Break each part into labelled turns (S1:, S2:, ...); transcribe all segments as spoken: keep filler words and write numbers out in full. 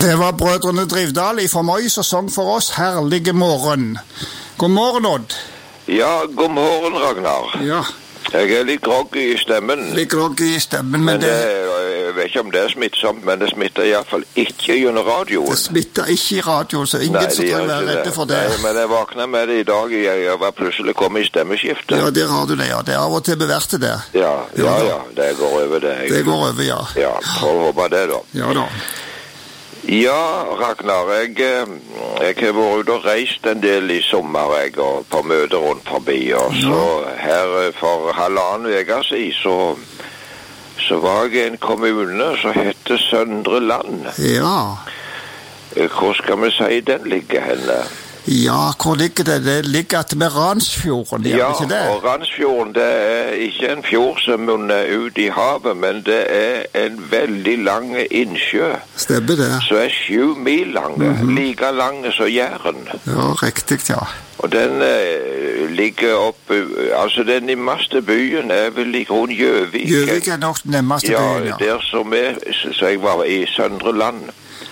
S1: Det var brødrene Drivdal fra Moi som sang for oss Herlige morgen. God morgen, Odd.
S2: Ja, god morgen, Ragnar.
S1: Ja.
S2: Jeg er litt groggy i stemmen.
S1: Litt groggy i stemmen, men,
S2: men det...
S1: det...
S2: Jeg vet ikke om det er smittsomt, men det smitter i hvert fall ikke gjennom radioen.
S1: Det smitter ikke i radio, så ingen som tror jeg være redde for det.
S2: Nei, men jeg vakna med det i dag, jeg var plutselig kommet i stemmeskiftet.
S1: Ja, der har du det, ja. Det er av og til beverdt det.
S2: Ja, ja, ja, det går over det. Jeg...
S1: Det går over, ja.
S2: Ja, får håpe det da.
S1: Ja da.
S2: Ja, Ragnar, jeg, jeg har vært ute og reist en del i sommer, jeg, og på møter rundt forbi, og så her for halvannen vega siden, så, så var jeg i en kommune som heter Søndre Land.
S1: Ja.
S2: Hvor skal vi si den ligger henne?
S1: Ja, hvor ligger det? Det ligger at med Ransfjorden, gjør
S2: ja,
S1: det ikke det?
S2: Ja, og Ransfjorden, det er ikke en fjord som munner ut i havet, men det er en veldig lang innsjø.
S1: Stemmer det.
S2: Så er sju mil lang, mm-hmm. like lang som Jæren.
S1: Ja, riktig, ja. Og
S2: den eh, ligger opp, altså den nærmeste byen er vel i grunn Gjøvik.
S1: Gjøvik er nok den nærmeste byen, ja.
S2: Ja, der som er, så jeg var i Søndre Land.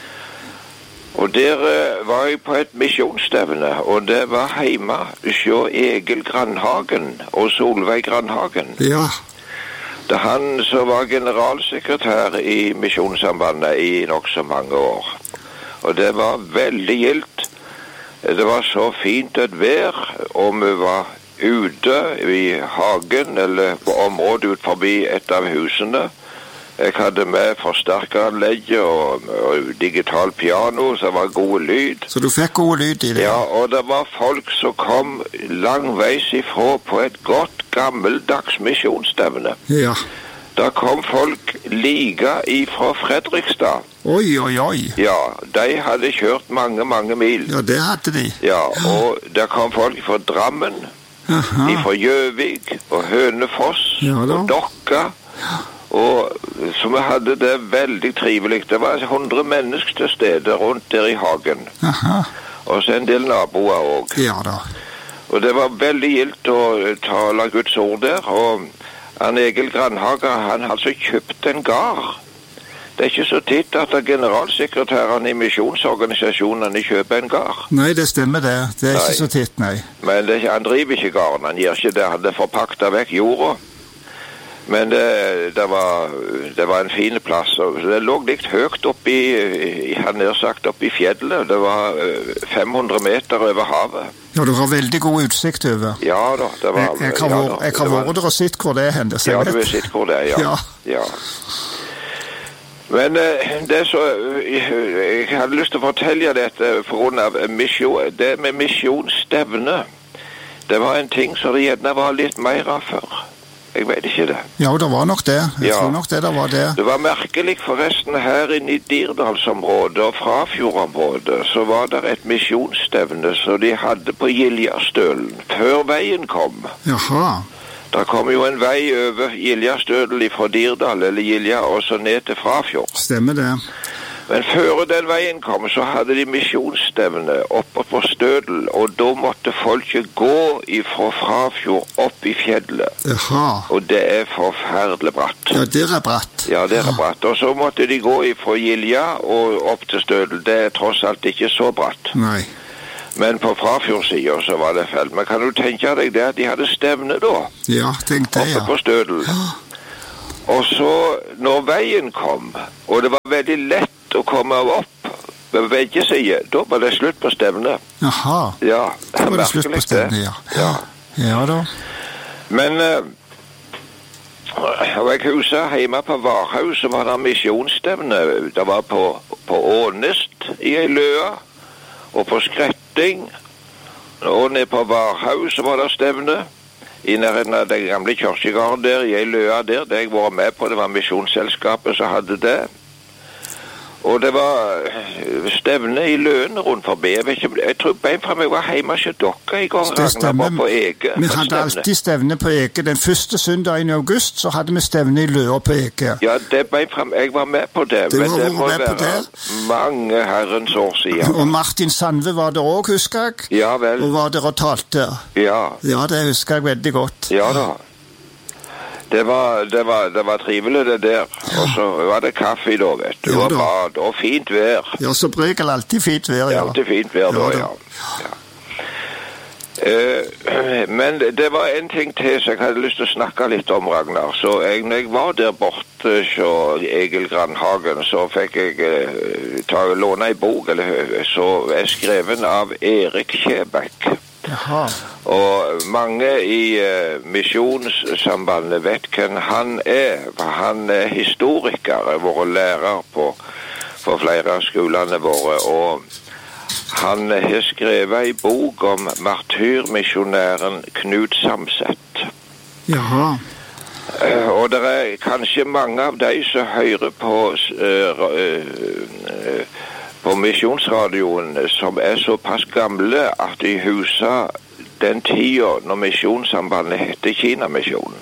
S2: Og der uh, var jeg på et misjonsstevne, og det var hjemme hos Egil Grandhagen og Solveig Grandhagen.
S1: Ja.
S2: Det er han som var generalsekretær i Misjonssambandet i nok så mange år. Og det var veldig gildt. Det var så fint et vær, og vi var ute i hagen, eller på området ut forbi et av husene. Jeg hadde med forsterkeranlegget og, og digital piano, så det var god lyd.
S1: Så du fikk god lyd i det?
S2: Ja, og det var folk som kom langveis ifra på et godt gammeldags misjonsstevne.
S1: Ja.
S2: Da kom folk like ifra Fredrikstad.
S1: Oi, oi, oi.
S2: Ja, de hadde kjørt mange, mange mil.
S1: Ja, det hadde de.
S2: Ja, og der kom folk fra Drammen,
S1: Aha.
S2: ifra Gjøvik og Hønefoss
S1: ja,
S2: og Dokka. Og så vi hadde det veldig trivelig. Det var hundre mennesker til stede rundt der i hagen.
S1: Aha.
S2: Og så en del naboer også.
S1: Ja da.
S2: Og det var veldig gildt å tale Guds ord der. Og han Egil Grandhager, han hadde altså kjøpt en gard. Det er ikke så titt at generalsekretærene i misjonsorganisasjonene kjøper en gard.
S1: Nei, det stemmer det. Det er nei. Ikke så titt, nei.
S2: Men det, han driver ikke garden. Han gjør ikke det. Han hadde forpaktet vekk jorda. Men det, det, var, det var en fin plass, og det lå litt høyt oppi, han har sagt oppi fjellet. Det var fem hundre meter over havet.
S1: Ja, du har veldig god utsikt over.
S2: Ja da, det var...
S1: Jeg, jeg kan
S2: ja,
S1: være der og sitte hvor det er hen.
S2: Ja, du har sitt hvor det er, ja. ja. ja. Men det så... Jeg hadde lyst til å fortelle dette for grunn av mission, det med misjonsstevne. Det var en ting som det gjerne var litt mer av før. Jeg vet ikke det.
S1: Ja, det var nok det. Jeg
S2: ja.
S1: tror nok det det var det.
S2: Det var merkelig forresten her inne i Dirdalsområdet og Frafjordområdet, så var det et misjonsstevne som de hadde på Giljastølen, før veien kom.
S1: Jaha.
S2: Der kom jo en vei over Giljastølen fra Dirdal, eller Gilja, og så ned til Frafjord.
S1: Stemmer det.
S2: Men før den veien kom, så hadde de misjonsstevne oppe på Stødel, og da måtte folket gå ifra Frafjord opp i fjellet.
S1: Jaha.
S2: Og det er forferdelig bratt.
S1: Ja, det er bratt.
S2: Ja, det er bratt. Og så måtte de gå ifra Gilja og opp til Stødel. Det er tross alt ikke så bratt.
S1: Nei.
S2: Men på Frafjordsiden så var det felt. Men kan du tenke deg det at de hadde stevne da?
S1: Ja, tenk det, ja.
S2: Oppe på Stødel. Og så, når veien kom, og det var veldig lett å komme opp ved begge sider, da var det slutt på stevnet.
S1: Jaha.
S2: Ja,
S1: da var det slutt på stevnet, ja.
S2: Ja.
S1: Ja da.
S2: Men uh, jeg huset hjemme på Varhaus, så var det misjonsstevne. Det var på, på Ånest i ei løa, og på Skretting, og ned på Varhaus så var det stevne. I nærheten av den gamle kjørsegården der, i ei løa der, det jeg var med på, det var misjonsselskapet som hadde det. Og det var stevne i løen rundt forbi. Jeg, vet ikke, jeg tror bare fra meg var hjemme til dere i gang, Ragnar, var på Ege.
S1: Vi hadde stevne. Alltid stevne på Ege. Den første søndagen i august så hadde vi stevne i løa på Ege.
S2: Ja, det bare fra meg. Jeg var med på det.
S1: Du
S2: men
S1: var
S2: det må
S1: med
S2: være
S1: på det.
S2: Mange herrens år siden.
S1: Og Martin Sandve var der også, husker jeg.
S2: Ja vel.
S1: Og var der og talte.
S2: Ja.
S1: Ja, det husker jeg veldig godt.
S2: Ja da. Det var, det var, det var trivelig det der. Ja. Og så var det kaffe da, vet du. Ja, og bad, og fint vær.
S1: Ja, så regel alltid fint vær, ja.
S2: Alltid fint vær da, ja. ja. Uh, men det var en ting til som jeg hadde lyst til å snakke litt om, Ragnar. Så jeg, når jeg var der borte så Egil Grandhagen, så fikk jeg uh, ta, låne en bok, eller så er skreven av Erik Kjebekk.
S1: Jaha.
S2: Og mange i uh, misjonssambandet vet hvem han er. Han er historiker, våre lærer på for flere av skolene våre, og han har skrevet en bok om martyrmisjonæren Knut Samset.
S1: Jaha.
S2: Uh, og det er kanskje mange av de som hører på uh, uh, på misjonsradioen som er såpass gamle at de huser den tida når misjonssambandet heter Kinamisjonen.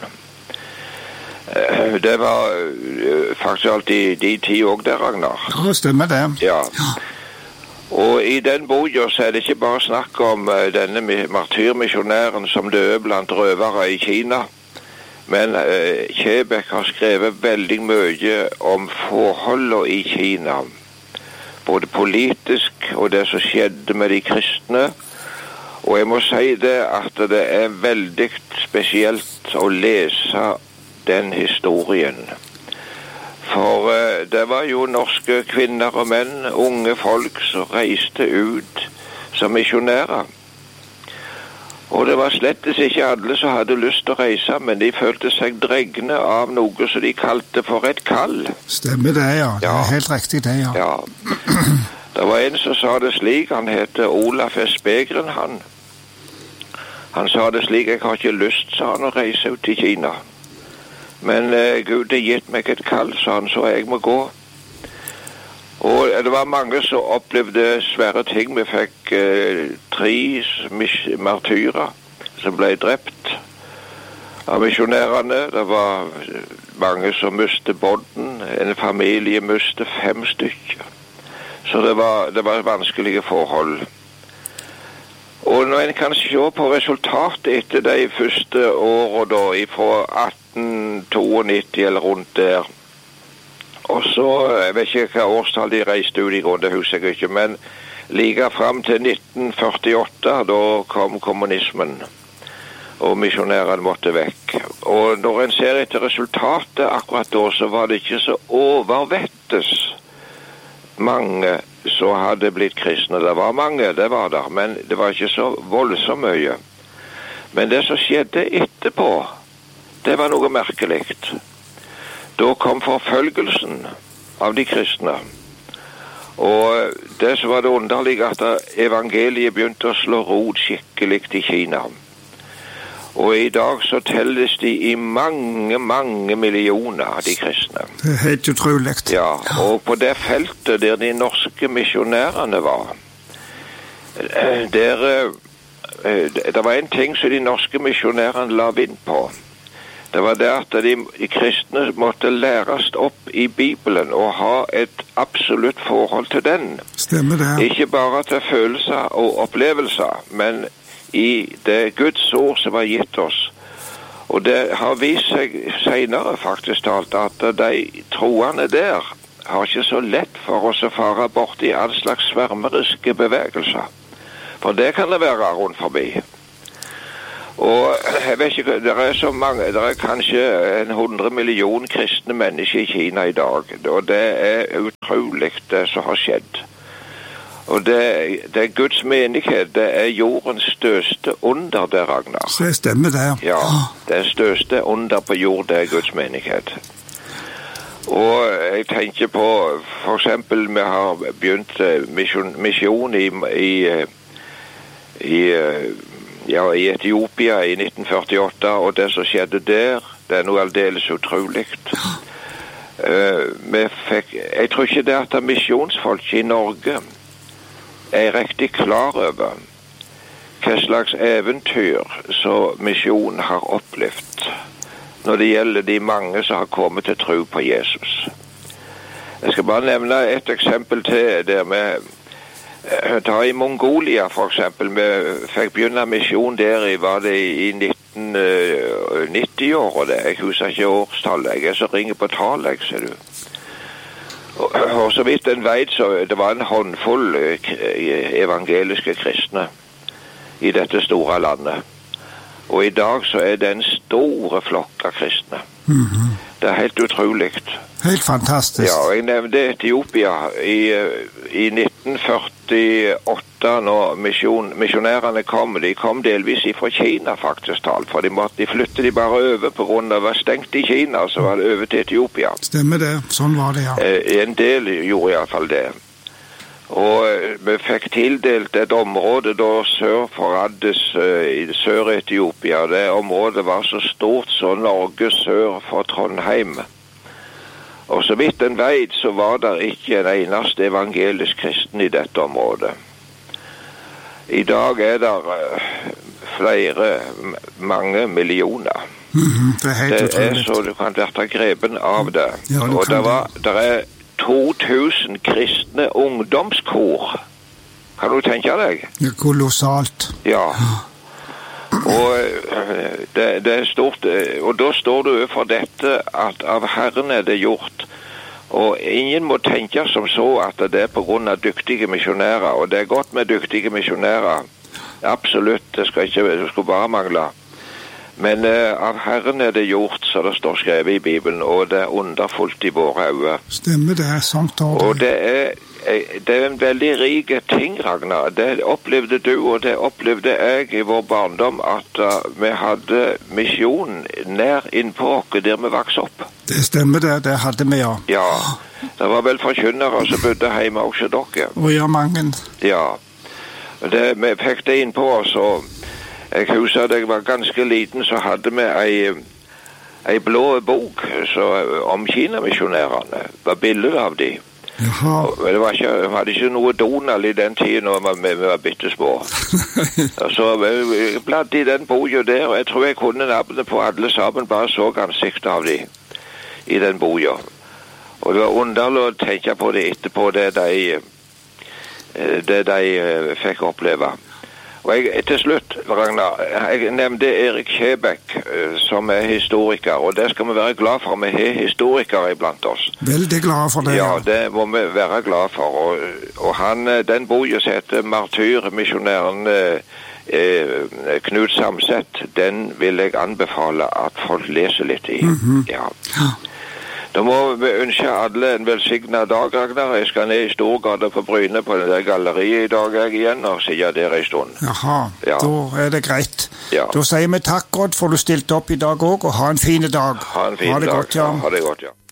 S2: Uh, det var uh, faktisk alltid de ti år der, Ragnar.
S1: Ja, stemmer det.
S2: Ja.
S1: Ja.
S2: Og i den boka så er det ikke bare snakk om uh, denne martyrmisjonæren som døde blant røvere i Kina, men uh, Kjebekk har skrevet veldig mye om forholdene i Kina, både politisk og det som skjedde med de kristne. Og jeg må si det at det er veldig spesielt å lese den historien. For uh, det var jo norske kvinner og menn, unge folk, som reiste ut som misjonærer. Og det var slettes ikke alle som hadde lyst til å reise, men de følte seg dregne av noe som de kalte for et kall.
S1: Stemmer det, ja. Det er
S2: ja.
S1: helt riktig det, ja.
S2: ja. Det var en som sa det slik, han heter Olaf S. Begren, han. Han sa det slik, jeg har ikke lyst, sa han, å reise ut til Kina. Men uh, Gud har gitt meg et kall, sa han, så jeg må gå. Og uh, det var mange som opplevde svære ting. Vi fikk uh, tre martyrer som ble drept av misjonærene. Det var mange som mistet bånden. En familie mistet fem stykker. Så det var, det var vanskelige forhold. Og når en kan se på resultatet etter de første årene da, fra atten nittito eller rundt der, og så, jeg vet ikke hva årstall de reiste ut i grunn, det husker jeg ikke, men like frem til nitten førtiåtte, da kom kommunismen, og misjonærene måtte vekk. Og når en ser etter resultatet akkurat da, så var det ikke så overvettes mange så hadde blitt kristne. Det var mange, det var der, men det var ikke så voldsomt mye. Men det som skjedde etterpå, det var noe merkelig. Da kom forfølgelsen av de kristne. Og det som var det underlige, at evangeliet begynte å slå rot skikkelig i Kina. Og i dag så telles de i mange, mange millioner av de kristne.
S1: Det er helt utrolig.
S2: Ja, og på det feltet der de norske misjonærene var, der, det var en ting som de norske misjonærene la vind på. Det var det at de, de kristne måtte læres opp i Bibelen og ha et absolutt forhold til den.
S1: Stemmer det.
S2: Ikke bare til følelser og opplevelser, men i det Guds ord som var gitt oss. Og det har vist seg senere faktisk talt at de troende der har ikke så lett for oss å fare bort i all slags svermeriske bevegelser. For det kan det være rundt forbi. Og jeg vet ikke, det er så mange, det er kanskje en hundre million kristne mennesker i Kina i dag, og det er utrolig det som har skjedd. Og det, det er Guds menighet, det er jordens største under det, Ragnar.
S1: Det stemmer det.
S2: Ja, det største under på jord, det er Guds menighet. Og jeg tenker på, for eksempel, vi har begynt mission, mission i, i, i, ja, i Etiopia i nitten førtiåtte, og det som skjedde der, det er noe aldeles utrolig. Uh, vi fikk, jeg tror ikke det at misjonsfolk i Norge er riktig klar over hva slags eventyr som misjonen har opplevd når det gjelder de mange som har kommet til tro på Jesus. Jeg skal bare nevne et eksempel til der vi ta i Mongolia for eksempel. Vi fikk begynne misjon der i, var det i nitten nitti-året. Jeg husker ikke årstallet. Jeg er så ringer på tall, jeg, ser du. Og, og så vidt en vet, så det var en håndfull evangeliske kristne i dette store landet. Og i dag så er det en store flokk av kristne.
S1: Mm-hmm.
S2: Det er helt utrolig.
S1: Helt fantastisk.
S2: Ja, og jeg nevnte Etiopia i, i nitten førtiåtte, når mission, misjonærene kom. De kom delvis fra Kina, faktisk talt, for de, måtte, de flyttet de bare over på grunn av det var stengt i Kina, så var det over til Etiopia.
S1: Stemmer det, sånn var det, ja.
S2: En del gjorde i hvert fall det. Og vi fikk tildelt et område da sør for Addis i Sør-Etiopia. Det området var så stort som Norge sør for Trondheim. Og så vidt en vet, så var det ikke en eneste evangelisk kristen i dette området. I dag er det flere, mange millioner.
S1: Mm-hmm. Det er helt
S2: det
S1: utrolig.
S2: er så du kan være grepen av det.
S1: Ja, du
S2: og
S1: kan
S2: det, var, det er to tusen kristne ungdomskor. Kan du tenke deg?
S1: Det er kolossalt.
S2: Ja. Og det, det er stort, og da står du for dette at av Herren er det gjort. Og ingen må tenke som så at det er på grunn av dyktige misjonærer, og det er godt med dyktige misjonærer. Absolutt, det skal ikke, det skal bare mangle. Men uh, av Herren er det gjort, så det står skrevet i Bibelen, og det er underfullt i våre øyne.
S1: Stemmer det, sånn tar det.
S2: Og det er, det er en veldig rik ting, Ragnar. Det opplevde du, og det opplevde jeg i vår barndom, at uh, vi hadde misjon nær innpå oss der vi vokste opp.
S1: Det stemmer det, det hadde vi, ja.
S2: Ja, det var vel forkynnere som bodde hjemme også dere.
S1: Og ja, mange.
S2: Ja, det, vi fikk det innpå oss, og jeg husker da jeg var ganske liten, så hadde vi ei, ei blå bok så, om kinamisjonærene. Det var bilder av de.
S1: Jaha.
S2: Og det var ikke, vi hadde ikke noe Donald i den tiden når vi, vi var bittesmå. Så jeg bladde i den boka der, og jeg tror jeg kunne navnet på alle sammen, bare så ansiktet av de i den boka. Og det var underlig å tenke på det etterpå, det de, det de fikk oppleve. Og jeg, til slutt, Ragnar, jeg nevnte Erik Kjebekk, som er historiker, og det skal vi være glad for. Vi har historikere iblant oss.
S1: Veldig glad for det.
S2: Ja, det må vi være glad for. Og, og han, den boka som heter Martyr, misjonæren eh, Knut Samset, den vil jeg anbefale at folk leser litt i.
S1: Mm-hmm.
S2: Ja.
S1: Ja.
S2: Da må vi ønske alle en velsignet dag, Ragnar. Jeg skal ned i Storgata på Bryne på det der galleriet i dag jeg, igjen, og sitte der en stund.
S1: Jaha,
S2: ja.
S1: Da er det greit.
S2: Ja.
S1: Da sier vi takk, Odd, for du stilte opp i dag også, og ha en fin dag.
S2: Ha en fin
S1: ha det
S2: dag.
S1: godt, ja.
S2: Ha det godt, ja.